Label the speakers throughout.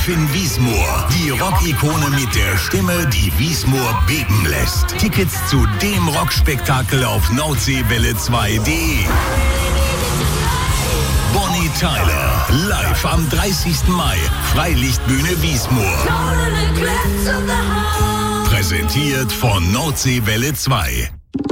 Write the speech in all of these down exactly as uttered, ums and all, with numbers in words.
Speaker 1: Finn Wiesmoor. Die Rockikone mit der Stimme, die Wiesmoor beben lässt. Tickets zu dem Rockspektakel auf Nordseewelle zwei punkt de. Bonnie Tyler, live am dreißigsten Mai. Freilichtbühne Wiesmoor. Präsentiert von Nordseewelle zwei.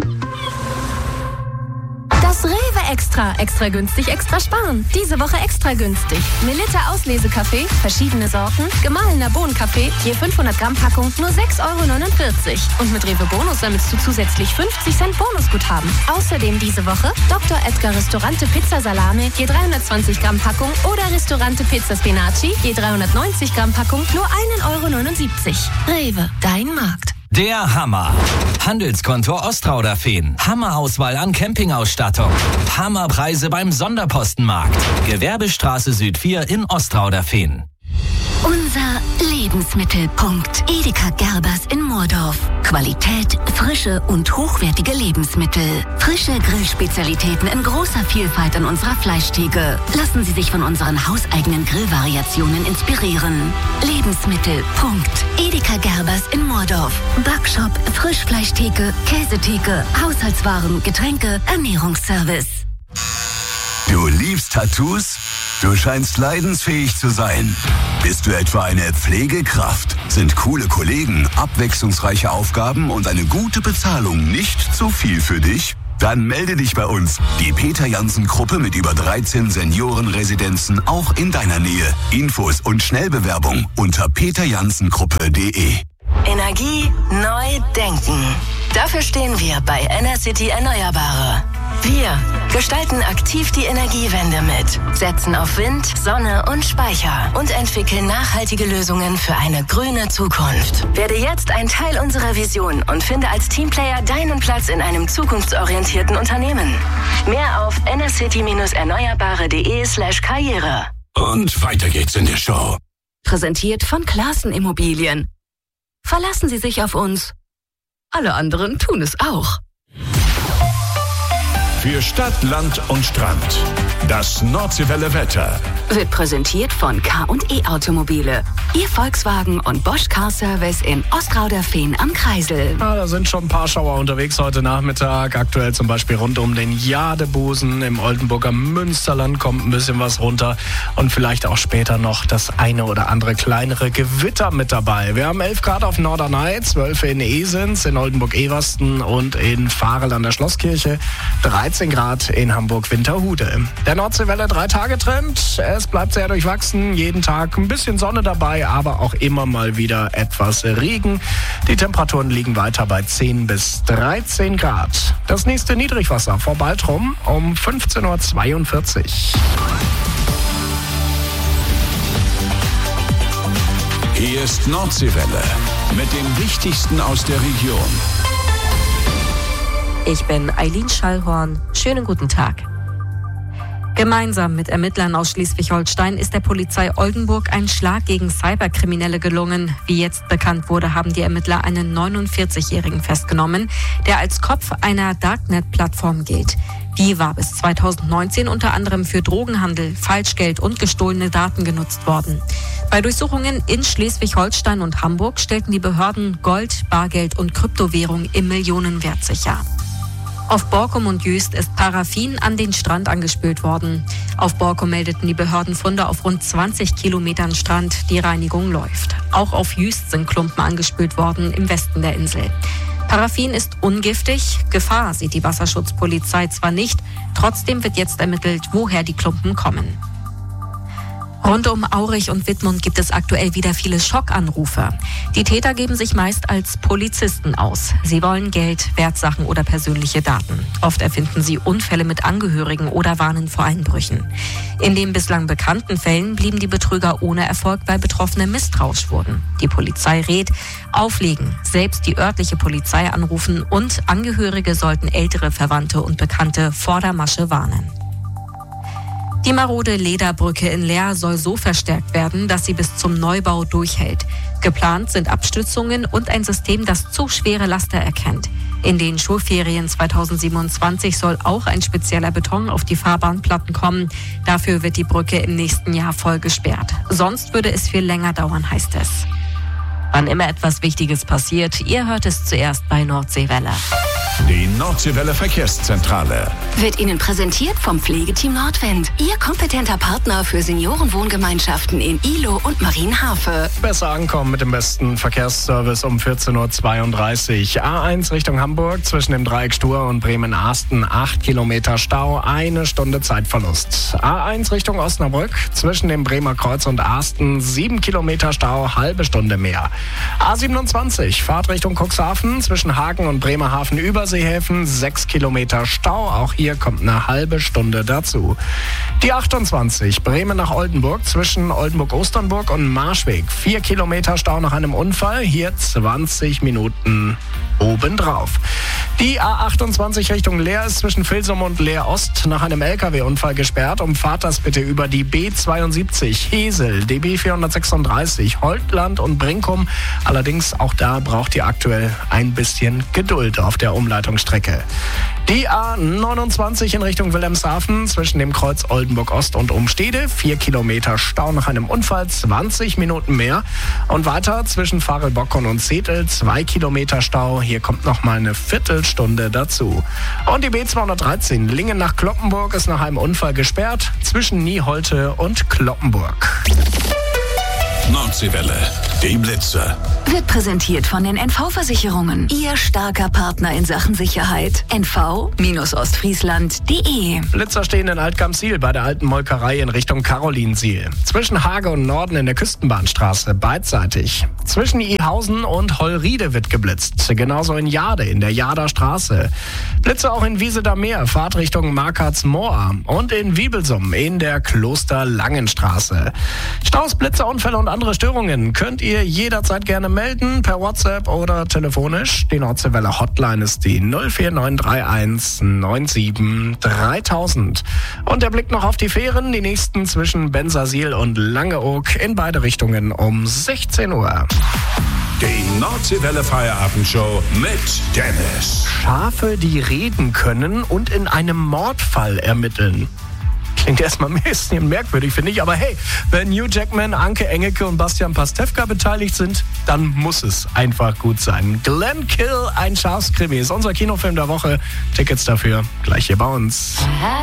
Speaker 2: Das Rewe Extra. Extra günstig, extra sparen. Diese Woche extra günstig. Melitta Auslesekaffee, verschiedene Sorten, gemahlener Bohnenkaffee, je fünfhundert Gramm Packung, nur sechs Euro neunundvierzig. Und mit Rewe Bonus sammelst du zusätzlich fünfzig Cent Bonusguthaben. Außerdem diese Woche Doktor Edgar Ristorante Pizza Salame, je dreihundertzwanzig Gramm Packung oder Ristorante Pizza Spinaci, je dreihundertneunzig Gramm Packung, nur ein Euro neunundsiebzig. Rewe, dein Markt.
Speaker 3: Der Hammer. Handelskonto Ostrauder-Fehn. Hammerauswahl an Campingausstattung. Hammerpreise beim Sonderpostenmarkt. Gewerbestraße Süd vier in Ostrauder-Fehn.
Speaker 4: Unser Lebensmittelpunkt. Edeka Gerbers in Moordorf. Qualität, Frische und hochwertige Lebensmittel. Frische Grillspezialitäten in großer Vielfalt an unserer Fleischtheke. Lassen Sie sich von unseren hauseigenen Grillvariationen inspirieren. Lebensmittelpunkt. Edeka Gerbers in Moordorf. Backshop, Frischfleischtheke, Käsetheke, Haushaltswaren, Getränke, Ernährungsservice.
Speaker 5: Du liebst Tattoos? Du scheinst leidensfähig zu sein. Bist du etwa eine Pflegekraft? Sind coole Kollegen, abwechslungsreiche Aufgaben und eine gute Bezahlung nicht zu viel für dich? Dann melde dich bei uns. Die Peter-Jansen-Gruppe mit über dreizehn Seniorenresidenzen auch in deiner Nähe. Infos und Schnellbewerbung unter peter jansen gruppe punkt de.
Speaker 6: Energie neu denken. Dafür stehen wir bei Enercity Erneuerbare. Wir gestalten aktiv die Energiewende mit, setzen auf Wind, Sonne und Speicher und entwickeln nachhaltige Lösungen für eine grüne Zukunft. Werde jetzt ein Teil unserer Vision und finde als Teamplayer deinen Platz in einem zukunftsorientierten Unternehmen. Mehr auf enercity-erneuerbare.de slash Karriere.
Speaker 1: Und weiter geht's in der Show.
Speaker 4: Präsentiert von Klaassen Immobilien. Verlassen Sie sich auf uns. Alle anderen tun es auch.
Speaker 1: Für Stadt, Land und Strand. Das Nordseewelle Wetter.
Speaker 4: Wird präsentiert von K und E Automobile. Ihr Volkswagen und Bosch Car Service in Ostrauder-Fehn am Kreisel.
Speaker 7: Ja, da sind schon ein paar Schauer unterwegs heute Nachmittag. Aktuell zum Beispiel rund um den Jadebusen. Im Oldenburger Münsterland kommt ein bisschen was runter. Und vielleicht auch später noch das eine oder andere kleinere Gewitter mit dabei. Wir haben elf Grad auf Norderney, zwölf in Esens, in Oldenburg-Eversten und in Varel an der Schlosskirche. dreizehn Grad in Hamburg-Winterhude. Der Nordseewelle drei-Tage-Trend. Es bleibt sehr durchwachsen. Jeden Tag ein bisschen Sonne dabei, aber auch immer mal wieder etwas Regen. Die Temperaturen liegen weiter bei zehn bis dreizehn Grad. Das nächste Niedrigwasser vor Baltrum um fünfzehn Uhr zweiundvierzig.
Speaker 1: Hier ist Nordseewelle mit dem Wichtigsten aus der Region.
Speaker 8: Ich bin Eileen Schallhorn. Schönen guten Tag. Gemeinsam mit Ermittlern aus Schleswig-Holstein ist der Polizei Oldenburg ein Schlag gegen Cyberkriminelle gelungen. Wie jetzt bekannt wurde, haben die Ermittler einen neunundvierzigjährigen festgenommen, der als Kopf einer Darknet-Plattform gilt. Die war bis zweitausendneunzehn unter anderem für Drogenhandel, Falschgeld und gestohlene Daten genutzt worden. Bei Durchsuchungen in Schleswig-Holstein und Hamburg stellten die Behörden Gold, Bargeld und Kryptowährung im Millionenwert sicher. Auf Borkum und Jüst ist Paraffin an den Strand angespült worden. Auf Borkum meldeten die Behörden Funde auf rund zwanzig Kilometern Strand. Die Reinigung läuft. Auch auf Jüst sind Klumpen angespült worden im Westen der Insel. Paraffin ist ungiftig. Gefahr sieht die Wasserschutzpolizei zwar nicht, trotzdem wird jetzt ermittelt, woher die Klumpen kommen. Rund um Aurich und Wittmund gibt es aktuell wieder viele Schockanrufe. Die Täter geben sich meist als Polizisten aus. Sie wollen Geld, Wertsachen oder persönliche Daten. Oft erfinden sie Unfälle mit Angehörigen oder warnen vor Einbrüchen. In den bislang bekannten Fällen blieben die Betrüger ohne Erfolg, weil Betroffene misstrauisch wurden. Die Polizei rät, auflegen, selbst die örtliche Polizei anrufen und Angehörige sollten ältere Verwandte und Bekannte vor der Masche warnen. Die marode Lederbrücke in Leer soll so verstärkt werden, dass sie bis zum Neubau durchhält. Geplant sind Abstützungen und ein System, das zu schwere Laster erkennt. In den Schulferien zweitausendsiebenundzwanzig soll auch ein spezieller Beton auf die Fahrbahnplatten kommen. Dafür wird die Brücke im nächsten Jahr voll gesperrt. Sonst würde es viel länger dauern, heißt es. Wann immer etwas Wichtiges passiert, ihr hört es zuerst bei Nordseewelle.
Speaker 1: Die Nordseewelle Verkehrszentrale
Speaker 4: Wird Ihnen präsentiert vom Pflegeteam Nordwind. Ihr kompetenter Partner für Seniorenwohngemeinschaften in Ihlow und Marienhafe.
Speaker 7: Besser ankommen mit dem besten Verkehrsservice um vierzehn Uhr zweiunddreißig. A eins Richtung Hamburg zwischen dem Dreieck Stur und Bremen-Ahsten. acht Kilometer Stau, eine Stunde Zeitverlust. A eins Richtung Osnabrück zwischen dem Bremer Kreuz und Ahsten. sieben Kilometer Stau, halbe Stunde mehr. A siebenundzwanzig Fahrt Richtung Cuxhaven zwischen Hagen und Bremerhaven über Seehäfen, sechs Kilometer Stau, auch hier kommt eine halbe Stunde dazu. Die achtundzwanzig, Bremen nach Oldenburg, zwischen Oldenburg-Osternburg und Marschweg, vier Kilometer Stau nach einem Unfall, hier zwanzig Minuten obendrauf. Die A achtundzwanzig Richtung Leer ist zwischen Vilsum und Leer Ost nach einem L K W-Unfall gesperrt. Umfahrt das bitte über die B zweiundsiebzig, Hesel, D B vierhundertsechsunddreißig, Holtland und Brinkum. Allerdings auch da braucht ihr aktuell ein bisschen Geduld auf der Umleitungsstrecke. Die A neunundzwanzig in Richtung Wilhelmshaven zwischen dem Kreuz Oldenburg Ost und Umstede. Vier Kilometer Stau nach einem Unfall, zwanzig Minuten mehr. Und weiter zwischen Farelbockon und Zetel, zwei Kilometer Stau. Hier kommt noch mal eine Viertelstunde dazu. Und die B zweihundertdreizehn Lingen nach Cloppenburg ist nach einem Unfall gesperrt zwischen Nieholte und Cloppenburg.
Speaker 1: Nordseewelle, die Blitze.
Speaker 4: Wird präsentiert von den N V-Versicherungen. Ihr starker Partner in Sachen Sicherheit. N V Ostfriesland Punkt de.
Speaker 7: Blitzer stehen in Altkamp-Siel bei der alten Molkerei in Richtung Karolinsiel. Zwischen Hage und Norden in der Küstenbahnstraße beidseitig. Zwischen Ihausen und Hollriede wird geblitzt. Genauso in Jade in der Jader Straße. Blitze auch in Wiesedaer Meer, Fahrt Richtung Markartsmoor. Und in Wiebelsum in der Klosterlangenstraße. Staus, Blitze, Unfälle und andere Störungen könnt ihr jederzeit gerne melden, per WhatsApp oder telefonisch. Die Nordseewelle Hotline ist die null vier neun drei eins neun sieben dreitausend. Und der Blick noch auf die Fähren, die nächsten zwischen Bensersiel und Langeoog in beide Richtungen um sechzehn Uhr.
Speaker 1: Die Nordseewelle Feierabendshow mit Dennis.
Speaker 7: Schafe, die reden können und in einem Mordfall ermitteln. Klingt erstmal ein bisschen merkwürdig, finde ich. Aber hey, wenn Hugh Jackman, Anke Engelke und Bastian Pastewka beteiligt sind, dann muss es einfach gut sein. Glenn Kill, ein Schafskrimi, ist unser Kinofilm der Woche. Tickets dafür gleich hier bei uns.